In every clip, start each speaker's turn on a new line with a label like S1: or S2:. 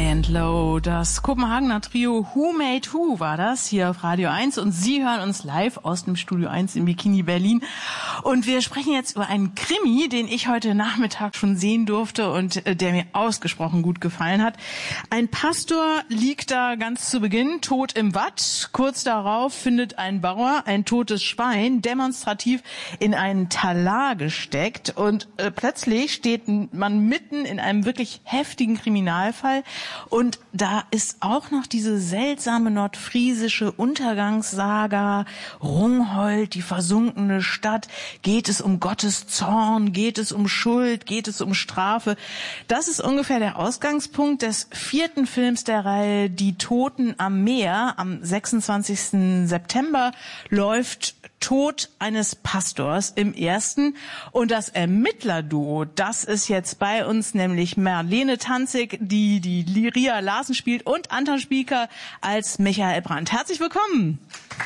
S1: and Low, das Kopenhagener Trio Who Made Who war das hier auf Radio 1 und Sie hören uns live aus dem Studio 1 im Bikini Berlin und wir sprechen jetzt über einen Krimi, den ich heute Nachmittag schon sehen durfte und der mir ausgesprochen gut gefallen hat. Ein Pastor liegt da ganz zu Beginn tot im Watt, kurz darauf findet ein Bauer ein totes Schwein demonstrativ in einen Talar gesteckt und plötzlich steht man mitten in einem wirklich heftigen Kriminalfall. Und da ist auch noch diese seltsame nordfriesische Untergangssaga, Rungholt, die versunkene Stadt. Geht es um Gottes Zorn? Geht es um Schuld? Geht es um Strafe? Das ist ungefähr der Ausgangspunkt des 4. Films der Reihe Die Toten am Meer. Am 26. September läuft Tod eines Pastors im ersten. Und das Ermittlerduo, das ist jetzt bei uns, nämlich Marlene Tanzig, die Ria Larsen spielt, und Anton Spieker als Michael Brandt. Herzlich willkommen.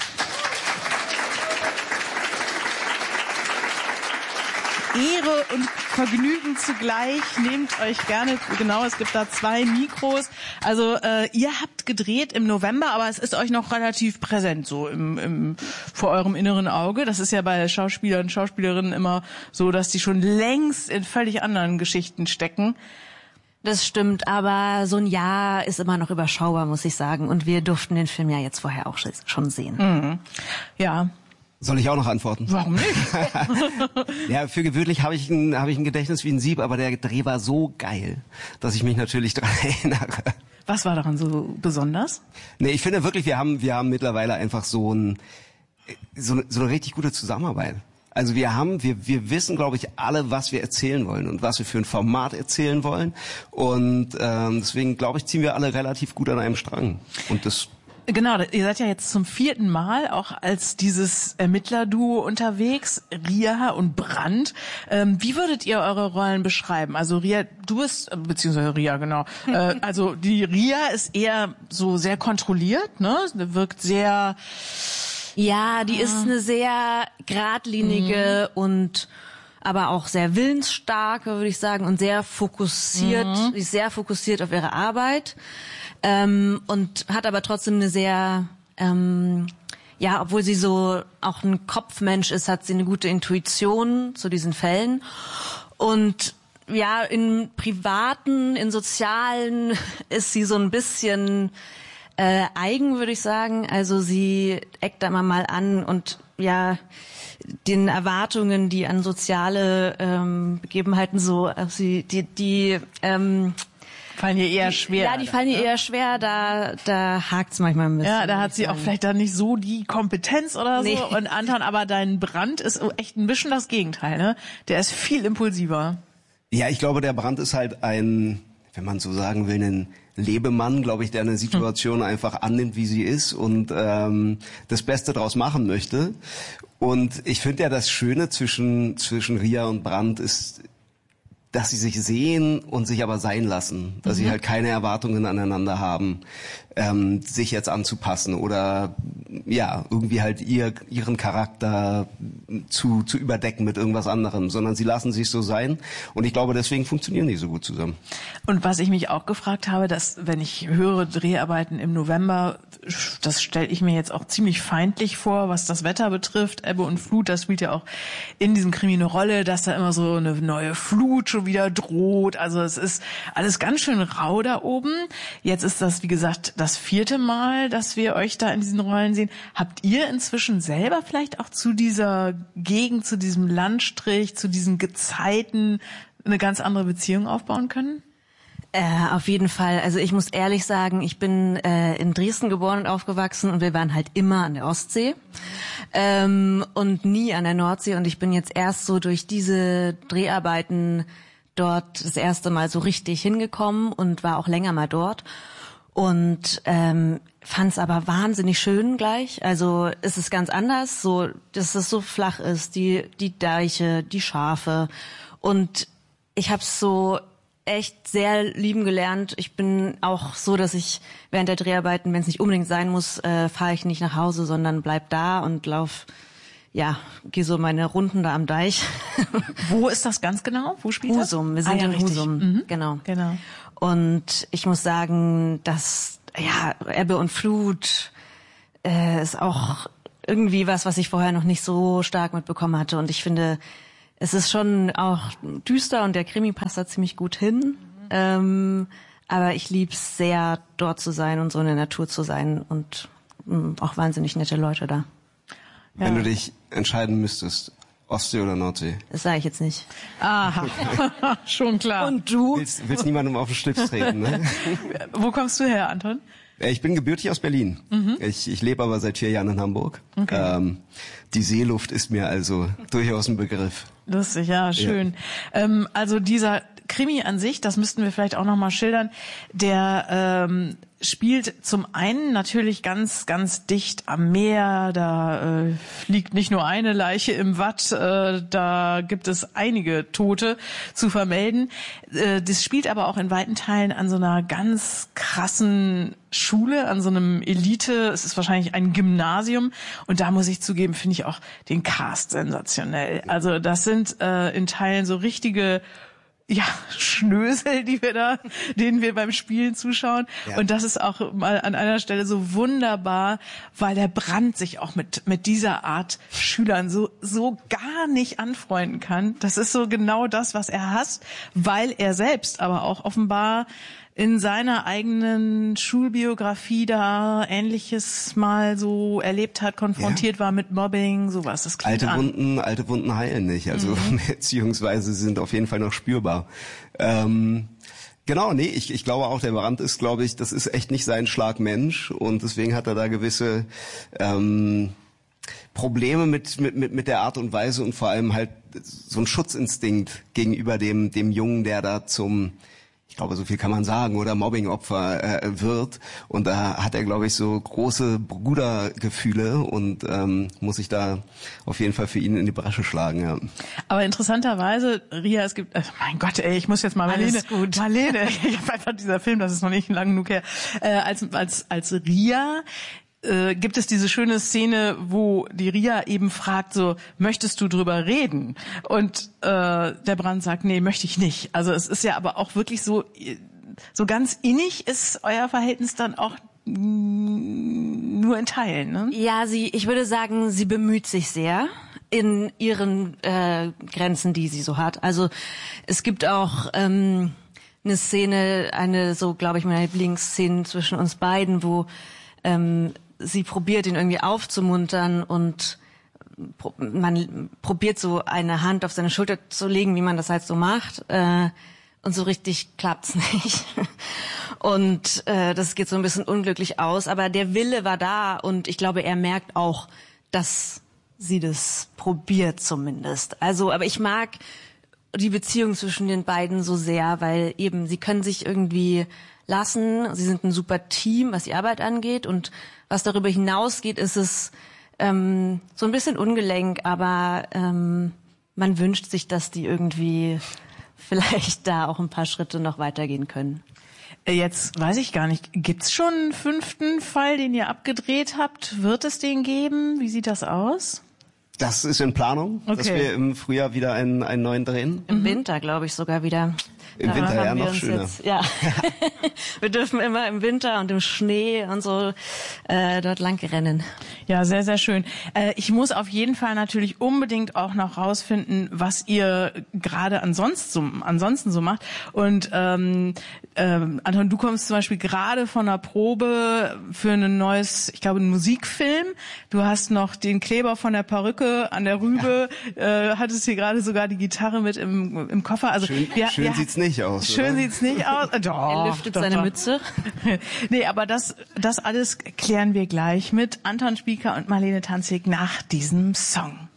S1: Ehre und Vergnügen zugleich. Nehmt euch gerne, genau, es gibt da 2 Mikros. Also ihr habt gedreht im November, aber es ist euch noch relativ präsent, so vor eurem inneren Auge. Das ist ja bei Schauspielern und Schauspielerinnen immer so, dass die schon längst in völlig anderen Geschichten stecken.
S2: Das stimmt, aber so ein Jahr ist immer noch überschaubar, muss ich sagen. Und wir durften den Film ja jetzt vorher auch schon sehen.
S1: Mhm. Ja.
S3: Soll ich auch noch antworten?
S1: Warum nicht?
S3: Ja, für gewöhnlich habe ich ein Gedächtnis wie ein Sieb, aber der Dreh war so geil, dass ich mich natürlich daran erinnere.
S1: Was war daran so besonders?
S3: Nee, ich finde wirklich, wir haben mittlerweile einfach so eine richtig gute Zusammenarbeit. Also wir wissen, glaube ich, alle, was wir erzählen wollen und was wir für ein Format erzählen wollen. Und deswegen, glaube ich, ziehen wir alle relativ gut an einem Strang. Und das...
S1: Genau, ihr seid ja jetzt zum 4. Mal auch als dieses Ermittlerduo unterwegs, Ria und Brandt. Wie würdet ihr eure Rollen beschreiben? Also Ria, du bist, beziehungsweise Ria, genau. Also die Ria ist eher so sehr kontrolliert, ne? Wirkt sehr...
S2: Ja, die ist eine sehr geradlinige und aber auch sehr willensstarke, würde ich sagen, und sehr fokussiert. Sie ist sehr fokussiert auf ihre Arbeit. Und hat aber trotzdem eine sehr, obwohl sie so auch ein Kopfmensch ist, hat sie eine gute Intuition zu diesen Fällen. Und ja, in privaten, in sozialen ist sie so ein bisschen eigen, würde ich sagen. Also sie eckt da immer mal an und ja, den Erwartungen, die an soziale Begebenheiten so,
S1: fallen ihr eher schwer.
S2: Ja, die fallen ihr eher schwer, da hakt's manchmal ein bisschen.
S1: Ja, da hat sie auch vielleicht dann nicht so die Kompetenz oder so.
S2: Nee.
S1: Und Anton, aber dein Brandt ist echt ein bisschen das Gegenteil, ne? Der ist viel impulsiver.
S3: Ja, ich glaube, der Brandt ist halt ein, wenn man so sagen will, ein Lebemann, glaube ich, der eine Situation einfach annimmt, wie sie ist und das Beste draus machen möchte. Und ich finde ja, das Schöne zwischen Ria und Brandt ist, dass sie sich sehen und sich aber sein lassen, dass sie halt keine Erwartungen aneinander haben, sich jetzt anzupassen oder ja irgendwie halt ihren Charakter zu überdecken mit irgendwas anderem, sondern sie lassen sich so sein und ich glaube, deswegen funktionieren die so gut zusammen.
S1: Und was ich mich auch gefragt habe, dass wenn ich höre Dreharbeiten im November, das stelle ich mir jetzt auch ziemlich feindlich vor, was das Wetter betrifft, Ebbe und Flut, das spielt ja auch in diesem Krimi eine Rolle, dass da immer so eine neue Flut schon wieder droht, also es ist alles ganz schön rau da oben. Jetzt ist das, wie gesagt, das 4. Mal, dass wir euch da in diesen Rollen sehen. Habt ihr inzwischen selber vielleicht auch zu dieser Gegend, zu diesem Landstrich, zu diesen Gezeiten eine ganz andere Beziehung aufbauen können?
S2: Auf jeden Fall. Also ich muss ehrlich sagen, ich bin in Dresden geboren und aufgewachsen und wir waren halt immer an der Ostsee und nie an der Nordsee. Und ich bin jetzt erst so durch diese Dreharbeiten dort das erste Mal so richtig hingekommen und war auch länger mal dort. Und fand es aber wahnsinnig schön gleich. Also es ist ganz anders, so dass es so flach ist, die Deiche, die Schafe. Und ich habe es so echt sehr lieben gelernt. Ich bin auch so, dass ich während der Dreharbeiten, wenn es nicht unbedingt sein muss, fahre ich nicht nach Hause, sondern bleib da und lauf gehe so meine Runden da am Deich.
S1: Wo ist das ganz genau? Wo spielt das?
S2: Husum, wir sind in
S1: richtig.
S2: Husum, genau. Und ich muss sagen, dass Ebbe und Flut ist auch irgendwie was ich vorher noch nicht so stark mitbekommen hatte. Und ich finde, es ist schon auch düster und der Krimi passt da ziemlich gut hin. Aber ich lieb's sehr, dort zu sein und so in der Natur zu sein und auch wahnsinnig nette Leute da.
S3: Wenn du dich entscheiden müsstest, Ostsee oder Nordsee?
S2: Das sage ich jetzt nicht.
S1: Aha, schon klar.
S2: Und du?
S3: Willst niemandem auf den Schlips treten, ne?
S1: Wo kommst du her, Anton?
S3: Ich bin gebürtig aus Berlin. Ich lebe aber seit 4 Jahren in Hamburg.
S1: Okay.
S3: Die Seeluft ist mir also durchaus ein Begriff.
S1: Lustig, ja, schön. Ja. Also dieser Krimi an sich, das müssten wir vielleicht auch noch mal schildern, der spielt zum einen natürlich ganz, ganz dicht am Meer. Da liegt nicht nur eine Leiche im Watt, da gibt es einige Tote zu vermelden. Das spielt aber auch in weiten Teilen an so einer ganz krassen Schule, an so einem Elite, es ist wahrscheinlich ein Gymnasium. Und da muss ich zugeben, finde ich auch den Cast sensationell. Also das sind in Teilen so richtige Schnösel, denen wir beim Spielen zuschauen. Ja. Und das ist auch mal an einer Stelle so wunderbar, weil der Brandt sich auch mit dieser Art Schülern so gar nicht anfreunden kann. Das ist so genau das, was er hasst, weil er selbst aber auch offenbar in seiner eigenen Schulbiografie da Ähnliches mal so erlebt hat, konfrontiert war mit Mobbing, sowas. Das klingt
S3: alte Wunden heilen nicht, also beziehungsweise sind auf jeden Fall noch spürbar. Genau, ich glaube auch, der Brandt ist, das ist echt nicht sein Schlag Mensch und deswegen hat er da gewisse Probleme mit der Art und Weise und vor allem halt so ein Schutzinstinkt gegenüber dem Jungen, der da ich glaube, so viel kann man sagen, oder Mobbing-Opfer wird. Und da hat er, glaube ich, so große Brudergefühle und muss sich da auf jeden Fall für ihn in die Bresche schlagen. Ja.
S1: Aber interessanterweise, Ria, es gibt, mein Gott, ich muss jetzt mal Marlene, ich habe einfach dieser Film, das ist noch nicht lang genug her, als Ria gibt es diese schöne Szene, wo die Ria eben fragt, so, möchtest du drüber reden? Und der Brandt sagt, nee, möchte ich nicht. Also es ist ja aber auch wirklich so ganz innig ist euer Verhältnis dann auch nur in Teilen, ne?
S2: Ja, ich würde sagen, sie bemüht sich sehr in ihren Grenzen, die sie so hat. Also es gibt auch eine Szene, glaube ich, meine Lieblingsszene zwischen uns beiden, wo sie probiert, ihn irgendwie aufzumuntern und man probiert so eine Hand auf seine Schulter zu legen, wie man das halt so macht. Und so richtig klappt's nicht. Und das geht so ein bisschen unglücklich aus. Aber der Wille war da und ich glaube, er merkt auch, dass sie das probiert zumindest. Also, aber ich mag die Beziehung zwischen den beiden so sehr, weil eben sie können sich irgendwie lassen. Sie sind ein super Team, was die Arbeit angeht. Und was darüber hinausgeht, ist es so ein bisschen ungelenk, aber man wünscht sich, dass die irgendwie vielleicht da auch ein paar Schritte noch weitergehen können.
S1: Jetzt weiß ich gar nicht, gibt's schon einen 5. Fall, den ihr abgedreht habt? Wird es den geben? Wie sieht das aus?
S3: Das ist in Planung, dass wir im Frühjahr wieder einen neuen drehen.
S2: Im Winter, glaube ich, sogar wieder.
S3: Im Winter, ja, noch schöner.
S2: Wir dürfen immer im Winter und im Schnee und so dort lang rennen.
S1: Ja, sehr, sehr schön. Ich muss auf jeden Fall natürlich unbedingt auch noch rausfinden, was ihr gerade ansonsten so macht. Und Anton, du kommst zum Beispiel gerade von einer Probe für ein neues, ich glaube, einen Musikfilm. Du hast noch den Kleber von der Perücke an der Rübe, hattest hier gerade sogar die Gitarre mit im Koffer. Also
S3: schön sieht's nicht aus.
S1: Schön sieht's nicht aus. Doch,
S2: er lüftet seine Mütze.
S1: Nee, aber das alles klären wir gleich mit Anton Spieker und Marlene Tanzig nach diesem Song.